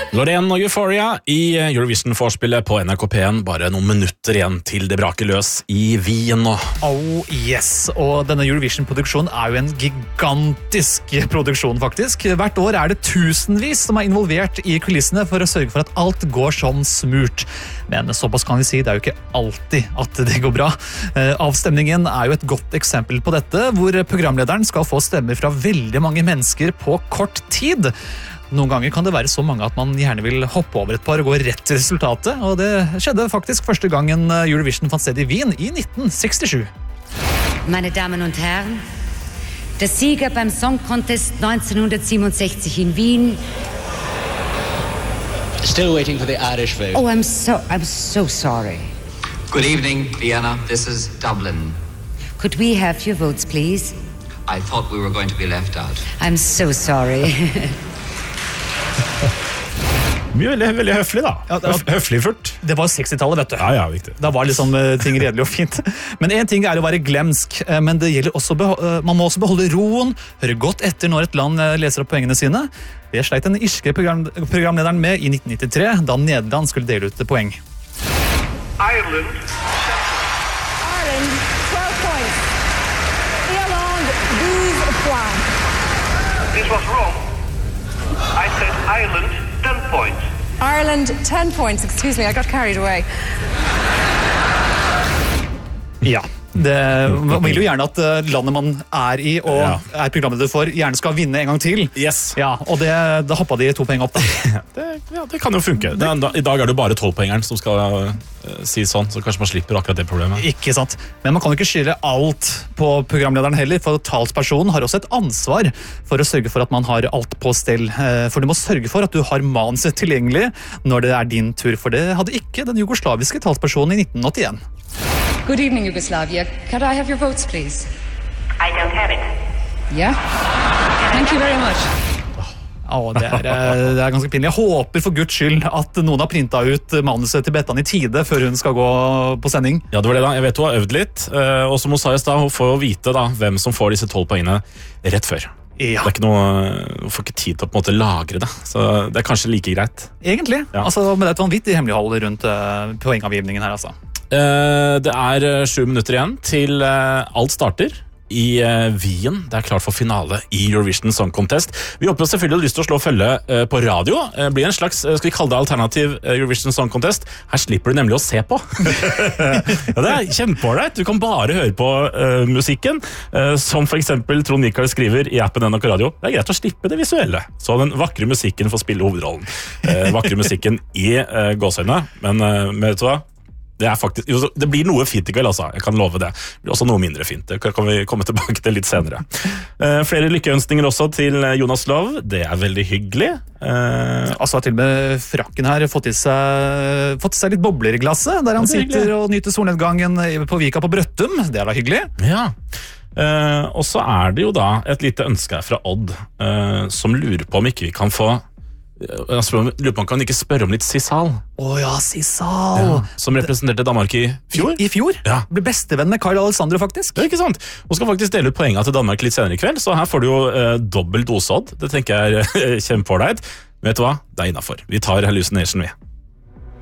Loreen og Euphoria i Eurovision-forspillet på NRK P1. Bare noen minutter igjen til det braker løs i Wien nå. Oh yes, og denne Eurovision-produksjonen er jo en gigantisk produksjon faktisk. Hvert år er det tusenvis som er involvert i kulissene for å sørge for at alt går som smurt. Men såpass kan vi si, det er jo ikke alltid at det går bra. Avstemningen er jo et godt eksempel på dette, hvor programlederen skal få stemmer fra veldig mange mennesker på kort tid. Noen ganger kan det være så mange at man gjerne vil hoppe over et par og gå rett til resultatet, og det skjedde faktisk første gangen Eurovision fant sted i Wien i 1967. Meine Damen und Herren, der Sieger beim Song Contest 1967 in Wien. Still waiting for the Irish vote. Oh, I'm so sorry. Good evening, Vienna. This is Dublin. Could we have your votes, please? I thought we were going to be left out. I'm so sorry. Mye veldig høflig da. Høflig furt. Det var 60-tallet, vet du. Ja, viktig. Da var liksom ting redelig og fint. Men en ting er å være glemsk, men det gjelder også man må også beholde roen, høre godt etter når et land leser opp poengene sine. Det sleit den irske programlederen med i 1993, da Nederland skulle dele ut poeng. Ireland, 12 points. Irland, 12 points. This was wrong. I said Ireland, 10 points. Ireland, 10 points. Excuse me, I got carried away. Ja, man vil jo gjerne at landet man er i og er programleder for gjerne skal vinne en gang til. Yes. Ja, og da hoppet de 2 poeng opp da. Det kan jo funke. I dag er det bare 12-poengeren som skal si sånn, så kanskje man slipper akkurat det problemet. Ikke sant, men man kan jo ikke skylde alt på programlederen heller, for talspersonen har også et ansvar for å sørge for at man har alt på stell. For du må sørge for at du har manuset tilgjengelig når det er din tur, for det hadde ikke den jugoslaviske talspersonen i 1981. Good evening, Yugoslavia. Could I have your votes, please? I don't have it. Yeah? Thank you very much. Det er ganske pinlig. Jeg håper for Guds skyld at noen har printet ut manuset til Bettan i tide før hun skal gå på sending. Ja, det var det da. Jeg vet hun har øvd litt, og som hun sa i sted, hun får jo vite da, hvem som får disse 12 poengene rett før. Ja. Det er ikke noe, hun får ikke tid til å på en måte lagre det, så det er kanskje like greit. Egentlig, men det er et vanvittig hemmelighold rundt poengavgivningen her, altså. Det er 7 minutter igjen til alt starter i Wien. Det er klart for finale i Eurovision Song Contest. Vi håper selvfølgelig lyst til å slå følge på radio. Det blir en slags, skal vi kalle det alternativ Eurovision Song Contest. Her slipper du nemlig å se på. Ja, det er kjempeålreit. Du kan bare høre på musikken, som for eksempel Trond Mikael skriver i appen NRK Radio. Det er greit å slippe det visuelle. Så den vakre musikken får spille hovedrollen. Vakre musikken i gåsøyne, men vet du hva? Det blir noe fint i kveld, altså. Jeg kan love det. Det blir også noe mindre fint. Det kan vi komme tilbake til litt senere. Flere lykkeønskninger også til Jonas Love. Det er veldig hyggelig. Til og med frakken her fått i seg litt bobler i glasset, der han sitter og nyter solnedgangen på Vika på Brøttum. Det er da hyggelig. Ja. Og så er det jo da et lite ønske her fra Odd, som lurer på om ikke vi kan få lurer på om kan ikke spørre om litt Sissal. Sissal! Ja, som representerte Danmark i fjor. I fjor? Ja. Ble bestevenn med Karl Alexandre, faktisk. Det er ikke sant. Hun skal faktisk dele ut poengene til Danmark litt senere i kveld, så her får du jo dobbelt doseodd. Det tenker jeg er kjempeålreit. Vet du hva? Det er innenfor. Vi tar Hallucination, vi.